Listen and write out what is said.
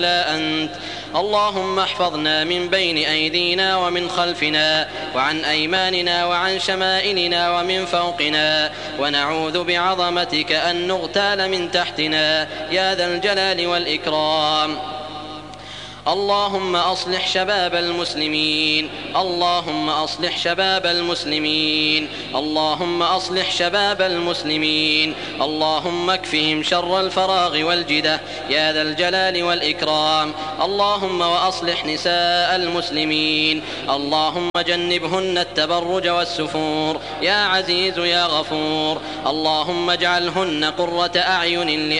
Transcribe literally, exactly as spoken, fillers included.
إلا أنت. اللهم احفظنا من بين أيدينا ومن خلفنا وعن أيماننا وعن شمائلنا ومن فوقنا، ونعوذ بعظمتك أن نغتال من تحتنا يا ذا الجلال والإكرام. اللهم أصلح شباب المسلمين، اللهم أصلح شباب المسلمين، اللهم أصلح شباب المسلمين، اللهم اكفهم شر الفراغ والجدة يا ذا الجلال والإكرام. اللهم وأصلح نساء المسلمين، اللهم جنبهن التبرج والسفور يا عزيز يا غفور. اللهم اجعلهن قرة أعين